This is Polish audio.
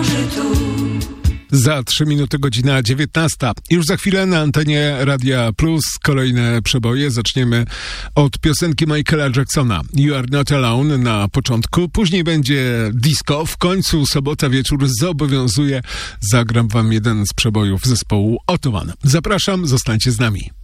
Za 3 minuty godzina 19. Już za chwilę na antenie Radia Plus kolejne przeboje. Zaczniemy od piosenki Michaela Jacksona You Are Not Alone na początku. Później będzie disco. W końcu sobota wieczór zobowiązuje. Zagram wam jeden z przebojów zespołu Otto Van. Zapraszam, zostańcie z nami.